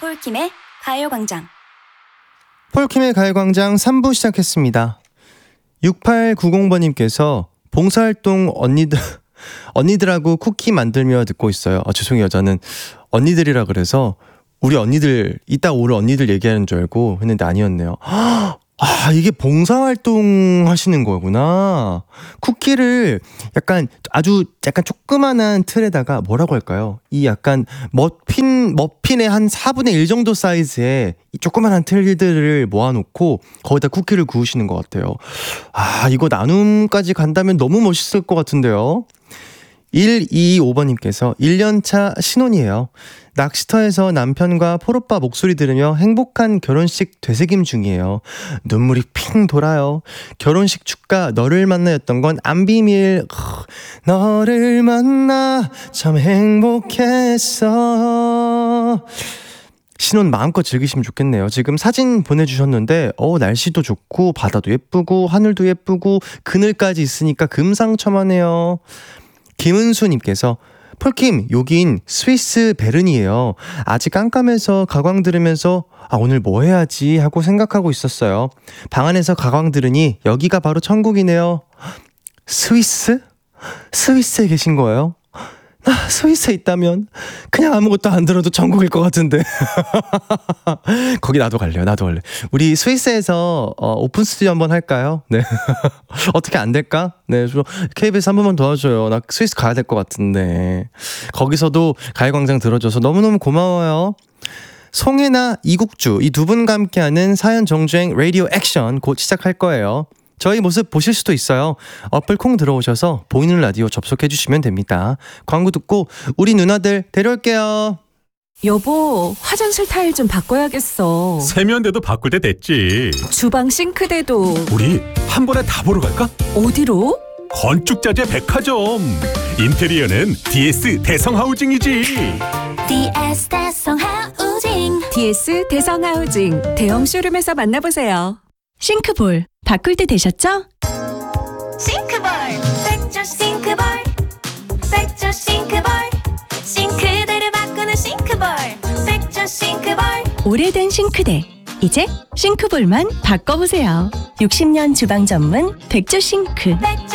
폴킴의 가요광장. 폴킴의 가요광장 3부 시작했습니다. 6890번님께서 봉사활동 언니들하고 쿠키 만들며 듣고 있어요. 죄송해요. 저는 언니들이라 그래서 우리 언니들 이따 올 언니들 얘기하는 줄 알고 했는데 아니었네요. 이게 봉사활동 하시는 거구나. 쿠키를 약간 조그만한 틀에다가 뭐라고 할까요? 이 약간 머핀의 한 4분의 1 정도 사이즈의 이 조그만한 틀들을 모아놓고 거기다 쿠키를 구우시는 것 같아요. 이거 나눔까지 간다면 너무 멋있을 것 같은데요. 125번님께서 1년차 신혼이에요. 낚시터에서 남편과 폴오빠 목소리 들으며 행복한 결혼식 되새김 중이에요. 눈물이 핑 돌아요. 결혼식 축가 너를 만나였던 건 안 비밀. 너를 만나 참 행복했어. 신혼 마음껏 즐기시면 좋겠네요. 지금 사진 보내주셨는데 날씨도 좋고 바다도 예쁘고 하늘도 예쁘고 그늘까지 있으니까 금상첨화네요. 김은수님께서 폴킴 여긴 스위스 베른이에요. 아직 깜깜해서 가광 들으면서 오늘 뭐 해야지 하고 생각하고 있었어요. 방 안에서 가광 들으니 여기가 바로 천국이네요. 스위스? 스위스에 계신 거예요? 스위스에 있다면 그냥 아무것도 안 들어도 천국일 것 같은데. 거기 나도 갈래요. 우리 스위스에서 오픈 스튜디오 한번 할까요? 네. 어떻게 안 될까? 네, KBS 한 번만 도와줘요. 나 스위스 가야 될 것 같은데. 거기서도 가요광장 들어줘서 너무너무 고마워요. 송혜나 이국주 이 두 분과 함께하는 사연 정주행 라디오 액션 곧 시작할 거예요. 저희 모습 보실 수도 있어요. 어플 콩 들어오셔서 보이는 라디오 접속해 주시면 됩니다. 광고 듣고 우리 누나들 데려올게요. 여보, 화장실 타일 좀 바꿔야겠어. 세면대도 바꿀 때 됐지. 주방 싱크대도. 우리 한 번에 다 보러 갈까? 어디로? 건축자재 백화점. 인테리어는 DS 대성하우징이지. DS 대성하우징. DS 대성하우징 대형 쇼룸에서 만나보세요. 싱크볼 바꿀 때 되셨죠? 싱크볼 백조 싱크볼. 백조 싱크볼. 싱크대를 바꾸는 싱크볼. 백조 싱크볼. 오래된 싱크대 이제 싱크볼만 바꿔보세요. 60년 주방 전문 백조 싱크.